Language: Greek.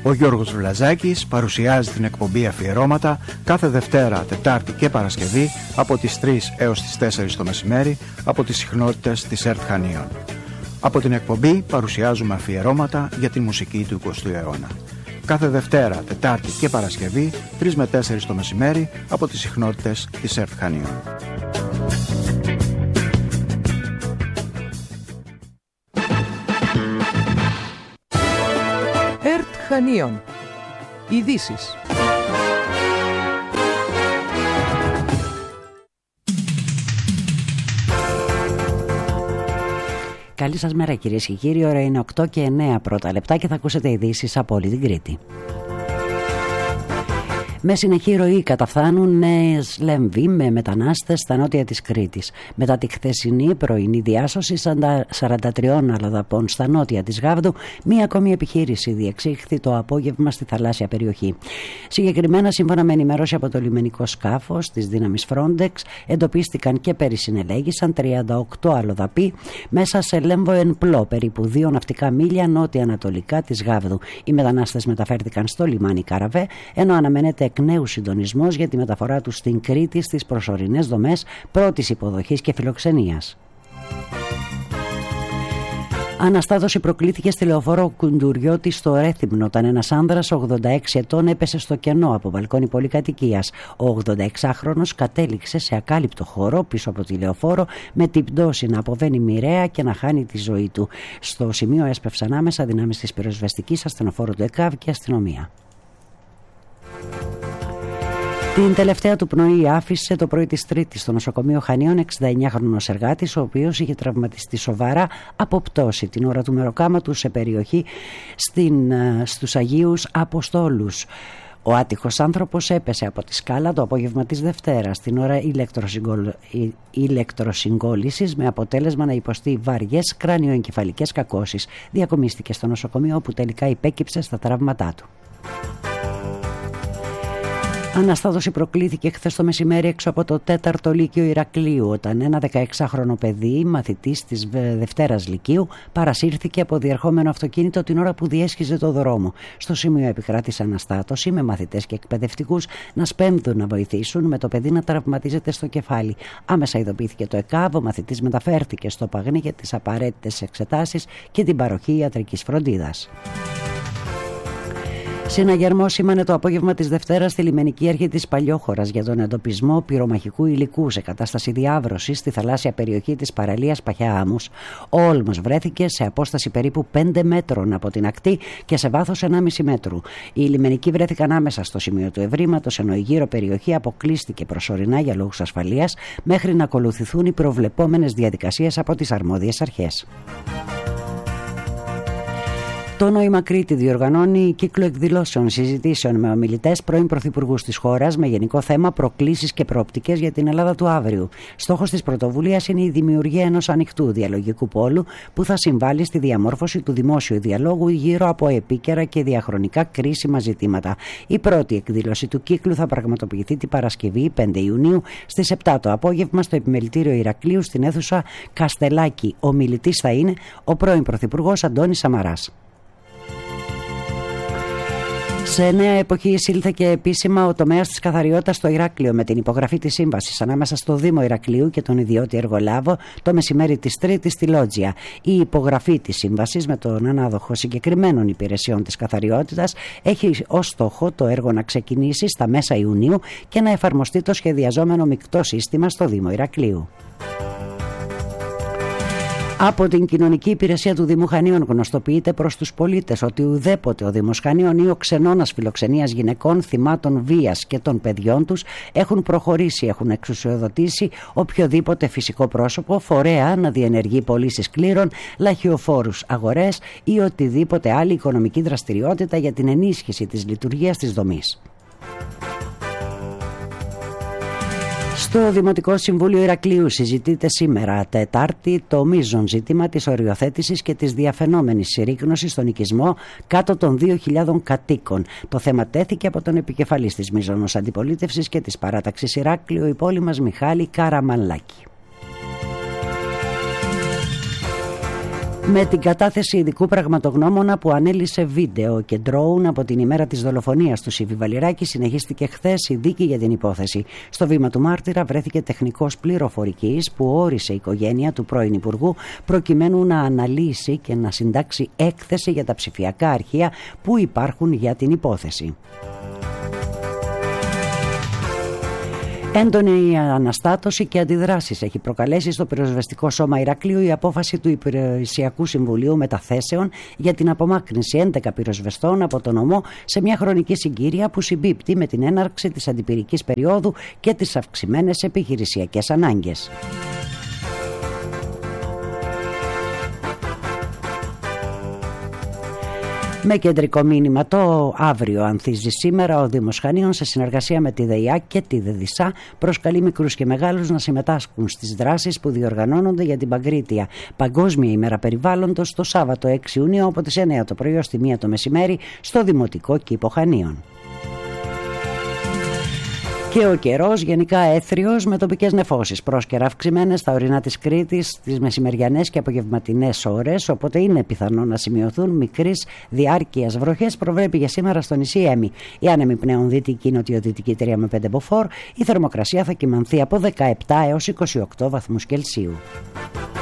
Ο Γιώργος Βλαζάκης παρουσιάζει την εκπομπή Αφιερώματα κάθε Δευτέρα, Τετάρτη και Παρασκευή από τις 3 έως τις 4 το μεσημέρι από τις συχνότητες της ΕΡΤ Χανίων. Από την εκπομπή παρουσιάζουμε αφιερώματα για τη μουσική του 20ου αιώνα. Κάθε Δευτέρα, Τετάρτη και Παρασκευή 3 με 4 το μεσημέρι από τις συχνότητες της ΕΡΤ Χανίων. ΕΡΤ Χανίων. Ειδήσεις. Καλή σας μέρα κυρίες και κύριοι, ώρα είναι 8 και 9 πρώτα λεπτά και θα ακούσετε ειδήσεις από όλη την Κρήτη. Με συνεχή ροή καταφθάνουν νέες Λέμβοι με μετανάστες στα νότια της Κρήτης. Μετά τη χθεσινή πρωινή διάσωση 43 αλλοδαπών στα νότια της Γάβδου, μία ακόμη επιχείρηση διεξήχθη το απόγευμα στη θαλάσσια περιοχή. Συγκεκριμένα, σύμφωνα με ενημέρωση από το λιμενικό σκάφος της δύναμης Frontex, εντοπίστηκαν και περισυνελέγησαν 38 αλλοδαποί μέσα σε λέμβο εν πλώ, περίπου 2 ναυτικά μίλια νότια-ανατολικά της Γάβδου. Οι μετανάστες μεταφέρθηκαν στο λιμάνι Καραβέ, ενώ αναμένεται εκ νέου συντονισμός για τη μεταφορά τους στην Κρήτη στις προσωρινές δομές πρώτης υποδοχής και φιλοξενίας. Αναστάτωση προκλήθηκε στη λεωφόρο Κουντουριώτη στο Ρέθυμνο όταν ένας άνδρας 86 ετών έπεσε στο κενό από μπαλκόνι πολυκατοικίας. Ο 86χρονος κατέληξε σε ακάλυπτο χώρο πίσω από τη λεωφόρο με την πτώση να αποβαίνει μοιραία και να χάνει τη ζωή του. Στο σημείο έσπευσαν άμεσα δυνάμεις της πυροσβεστικής, ασθενοφόρου του ΕΚΑΒ και αστυνομία. Την τελευταία του πνοή άφησε το πρωί της Τρίτης στο νοσοκομείο Χανίων 69χρονος εργάτης, ο οποίος είχε τραυματιστεί σοβαρά από πτώση την ώρα του μεροκάματου σε περιοχή στους Αγίους Αποστόλους. Ο άτυχος άνθρωπος έπεσε από τη σκάλα το απόγευμα της Δευτέρας την ώρα ηλεκτροσυγκόλλησης, με αποτέλεσμα να υποστεί βαριές κρανιοεγκεφαλικές κακώσεις. Διακομίστηκε στο νοσοκομείο, όπου τελικά υπέκυψε στα τραύματά του. Αναστάτωση προκλήθηκε χθες το μεσημέρι έξω από το 4ο Λύκειο Ηρακλείου, όταν ένα 16χρονο παιδί, μαθητής της Δευτέρας Λυκείου, παρασύρθηκε από διερχόμενο αυτοκίνητο την ώρα που διέσχιζε το δρόμο. Στο σημείο επικράτησε αναστάτωση, με μαθητές και εκπαιδευτικούς να σπέβδουν να βοηθήσουν, με το παιδί να τραυματίζεται στο κεφάλι. Άμεσα ειδοποιήθηκε το ΕΚΑΒ, ο μαθητής μεταφέρθηκε στο Παγνί για τις απαραίτητες εξετάσεις και την παροχή ιατρικής φροντίδας. Συναγερμό σήμανε το απόγευμα της Δευτέρας στη λιμενική αρχή της Παλιόχωρας για τον εντοπισμό πυρομαχικού υλικού σε κατάσταση διάβρωσης στη θαλάσσια περιοχή της παραλίας Παχιά Άμμους. Ο όλμος βρέθηκε σε απόσταση περίπου 5 μέτρων από την ακτή και σε βάθος 1,5 μέτρου. Οι λιμενικοί βρέθηκαν άμεσα στο σημείο του ευρήματος, ενώ η γύρω περιοχή αποκλείστηκε προσωρινά για λόγους ασφαλείας μέχρι να ακολουθηθούν οι προβλεπόμενες διαδικασίες από τις αρμόδιες αρχές. Το Νόημα Κρήτη διοργανώνει κύκλο εκδηλώσεων, συζητήσεων με ομιλητές πρώην πρωθυπουργούς της χώρας με γενικό θέμα προκλήσεις και προοπτικές για την Ελλάδα του αύριου. Στόχος της πρωτοβουλίας είναι η δημιουργία ενός ανοιχτού διαλογικού πόλου που θα συμβάλλει στη διαμόρφωση του δημόσιου διαλόγου γύρω από επίκαιρα και διαχρονικά κρίσιμα ζητήματα. Η πρώτη εκδήλωση του κύκλου θα πραγματοποιηθεί την Παρασκευή 5 Ιουνίου στις 7 το απόγευμα στο Επιμελητήριο Ηρακλείου στην αίθουσα Καστελάκη. Ο μιλητής θα είναι ο πρώην πρωθυπουργός Αντώνης Σαμαράς. Σε νέα εποχή εισήλθε και επίσημα ο τομέας της καθαριότητας στο Ηράκλειο με την υπογραφή της σύμβασης ανάμεσα στο Δήμο Ηρακλείου και τον ιδιώτη εργολάβο το μεσημέρι της Τρίτης στη Λότζια. Η υπογραφή της σύμβασης με τον ανάδοχο συγκεκριμένων υπηρεσιών της καθαριότητας έχει ως στόχο το έργο να ξεκινήσει στα μέσα Ιουνίου και να εφαρμοστεί το σχεδιαζόμενο μεικτό σύστημα στο Δήμο Ηρακλείου. Από την κοινωνική υπηρεσία του Δήμου Χανίων γνωστοποιείται προς τους πολίτες ότι ουδέποτε ο Δήμος Χανίων ή ο ξενώνας φιλοξενίας γυναικών θυμάτων βίας και των παιδιών τους έχουν προχωρήσει, έχουν εξουσιοδοτήσει οποιοδήποτε φυσικό πρόσωπο, φορέα να διενεργεί πωλήσεις κλήρων, λαχιοφόρους αγορές ή οτιδήποτε άλλη οικονομική δραστηριότητα για την ενίσχυση της λειτουργίας της δομής. Στο Δημοτικό Συμβούλιο Ηρακλείου συζητείται σήμερα, Τετάρτη, το μείζον ζήτημα της οριοθέτησης και της διαφαινόμενης συρρίκνωσης στον οικισμό κάτω των 2.000 κατοίκων. Το θέμα τέθηκε από τον επικεφαλής της μείζωνος αντιπολίτευσης και της παράταξης Ηράκλειο, υπόλοιμας Μιχάλη Καραμανλάκη. Με την κατάθεση ειδικού πραγματογνώμονα που ανέλησε βίντεο και ντρόουν από την ημέρα της δολοφονίας του Σίβη Βαλιράκη, συνεχίστηκε χθες η δίκη για την υπόθεση. Στο βήμα του μάρτυρα βρέθηκε τεχνικός πληροφορικής που όρισε η οικογένεια του πρώην Υπουργού προκειμένου να αναλύσει και να συντάξει έκθεση για τα ψηφιακά αρχεία που υπάρχουν για την υπόθεση. Έντονη αναστάτωση και αντιδράσεις έχει προκαλέσει στο πυροσβεστικό σώμα Ηρακλείου η απόφαση του Υπηρεσιακού Συμβουλίου Μεταθέσεων για την απομάκρυνση 11 πυροσβεστών από τον νομό σε μια χρονική συγκύρια που συμπίπτει με την έναρξη της αντιπυρικής περίοδου και τις αυξημένες επιχειρησιακές ανάγκες. Με κεντρικό μήνυμα το αύριο ανθίζει σήμερα, ο Δήμος Χανίων σε συνεργασία με τη ΔΕΙΑ και τη ΔΕΔΙΣΑ προσκαλεί μικρούς και μεγάλους να συμμετάσχουν στις δράσεις που διοργανώνονται για την Παγκρίτια Παγκόσμια ημέρα περιβάλλοντος το Σάββατο 6 Ιουνίου από τις 9 το πρωί ως τη 1 το μεσημέρι στο Δημοτικό Κήπο Χανίων. Και ο καιρός γενικά έθριος με τοπικές νεφώσεις. Πρόσκαιρα αυξημένες στα ορεινά της Κρήτης στις μεσημεριανές και απογευματινές ώρες, οπότε είναι πιθανό να σημειωθούν μικρής διάρκειας βροχές. Προβλέπει για σήμερα στο νησί Έμι. Η άνεμη πνέων δυτική νοτιοδυτική 3 με 5 μποφόρ. Η θερμοκρασία θα κυμανθεί από 17 έως 28 βαθμούς Κελσίου.